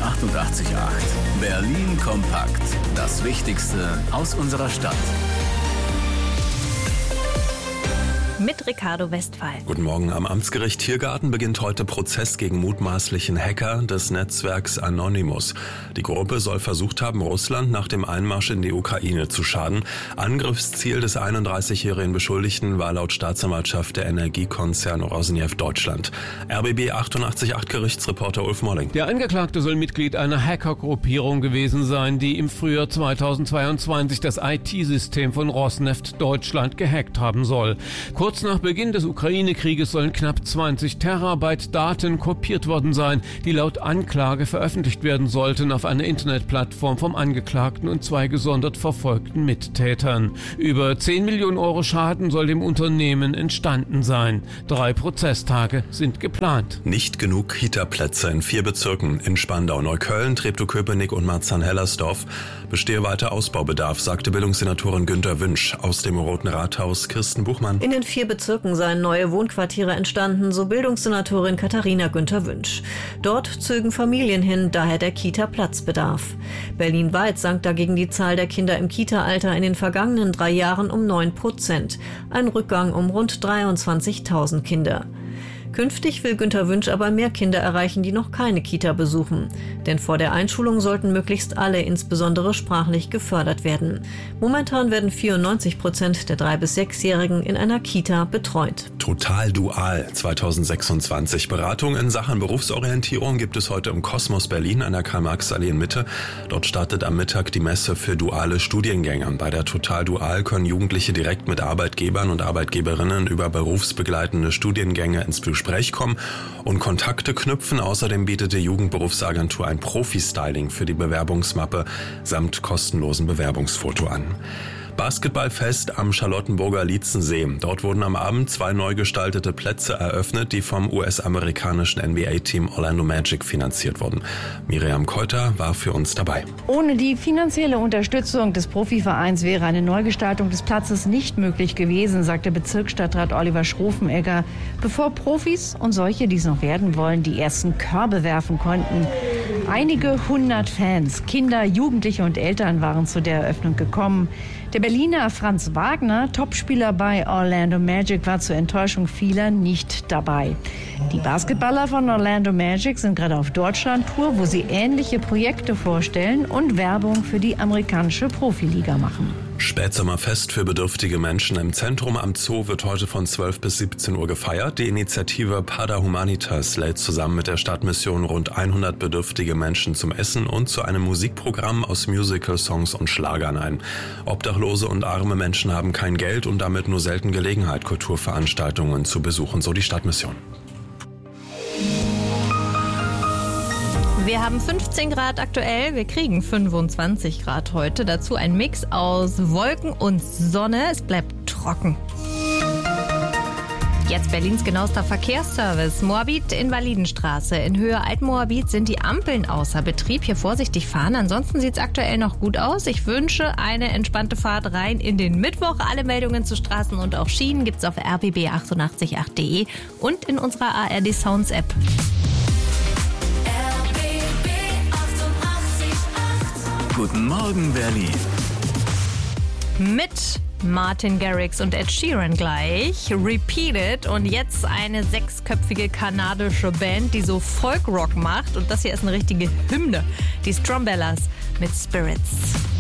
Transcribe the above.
88,8. Berlin kompakt. Das Wichtigste aus unserer Stadt. Mit Ricardo Westphal. Guten Morgen. Am Amtsgericht Tiergarten beginnt heute Prozess gegen mutmaßlichen Hacker des Netzwerks Anonymous. Die Gruppe soll versucht haben, Russland nach dem Einmarsch in die Ukraine zu schaden. Angriffsziel des 31-jährigen Beschuldigten war laut Staatsanwaltschaft der Energiekonzern Rosneft Deutschland. RBB 88,8 Gerichtsreporter Ulf Molling. Der Angeklagte soll Mitglied einer Hackergruppierung gewesen sein, die im Frühjahr 2022 das IT-System von Rosneft Deutschland gehackt haben soll. Kurz nach Beginn des Ukraine-Krieges sollen knapp 20 Terabyte Daten kopiert worden sein, die laut Anklage veröffentlicht werden sollten auf einer Internetplattform vom Angeklagten und 2 gesondert verfolgten Mittätern. Über 10 Millionen Euro Schaden soll dem Unternehmen entstanden sein. 3 Prozesstage sind geplant. Nicht genug Kita-Plätze in 4 Bezirken. In Spandau, Neukölln, Treptow-Köpenick und Marzahn-Hellersdorf bestehe weiter Ausbaubedarf, sagte Bildungssenatorin Günter Wünsch. Aus dem Roten Rathaus Kirsten Buchmann. In den 4 Bezirken seien neue Wohnquartiere entstanden, so Bildungssenatorin Katharina Günther-Wünsch. Dort zögen Familien hin, daher der Kita-Platzbedarf. Berlin-weit sank dagegen die Zahl der Kinder im Kita-Alter in den vergangenen 3 Jahren um 9%. Ein Rückgang um rund 23.000 Kinder. Künftig will Günter Wünsch aber mehr Kinder erreichen, die noch keine Kita besuchen. Denn vor der Einschulung sollten möglichst alle, insbesondere sprachlich, gefördert werden. Momentan werden 94% der 3- bis 6-Jährigen in einer Kita betreut. Total Dual 2026. Beratung in Sachen Berufsorientierung gibt es heute im Kosmos Berlin an der Karl-Marx-Allee in Mitte. Dort startet am Mittag die Messe für duale Studiengänge. Bei der Total Dual können Jugendliche direkt mit Arbeitgebern und Arbeitgeberinnen über berufsbegleitende Studiengänge ins Gespräch kommen und Kontakte knüpfen. Außerdem bietet die Jugendberufsagentur ein Profi-Styling für die Bewerbungsmappe samt kostenlosen Bewerbungsfoto an. Basketballfest am Charlottenburger Lietzensee. Dort wurden am Abend 2 neu gestaltete Plätze eröffnet, die vom US-amerikanischen NBA-Team Orlando Magic finanziert wurden. Miriam Keuter war für uns dabei. Ohne die finanzielle Unterstützung des Profivereins wäre eine Neugestaltung des Platzes nicht möglich gewesen, sagte Bezirksstadtrat Oliver Schrofenegger, bevor Profis und solche, die es noch werden wollen, die ersten Körbe werfen konnten. Einige 100 Fans, Kinder, Jugendliche und Eltern waren zu der Eröffnung gekommen. Der Berliner Franz Wagner, Topspieler bei Orlando Magic, war zur Enttäuschung vieler nicht dabei. Die Basketballer von Orlando Magic sind gerade auf Deutschland-Tour, wo sie ähnliche Projekte vorstellen und Werbung für die amerikanische Profiliga machen. Spätsommerfest für bedürftige Menschen im Zentrum am Zoo wird heute von 12 bis 17 Uhr gefeiert. Die Initiative Pada Humanitas lädt zusammen mit der Stadtmission rund 100 bedürftige Menschen zum Essen und zu einem Musikprogramm aus Musical, Songs und Schlagern ein. Obdachlose und arme Menschen haben kein Geld und damit nur selten Gelegenheit, Kulturveranstaltungen zu besuchen, so die Stadtmission. Wir haben 15 Grad aktuell, wir kriegen 25 Grad heute. Dazu ein Mix aus Wolken und Sonne. Es bleibt trocken. Jetzt Berlins genauester Verkehrsservice. Moabit Invalidenstraße. In Höhe Altmoabit sind die Ampeln außer Betrieb. Hier vorsichtig fahren. Ansonsten sieht es aktuell noch gut aus. Ich wünsche eine entspannte Fahrt rein in den Mittwoch. Alle Meldungen zu Straßen und auch Schienen gibt es auf rbb888.de und in unserer ARD Sounds App. Guten Morgen, Berlin. Mit Martin Garrix und Ed Sheeran gleich. Repeat It. Und jetzt eine 6-köpfige kanadische Band, die so Folkrock macht. Und das hier ist eine richtige Hymne. Die Strombellas mit Spirits.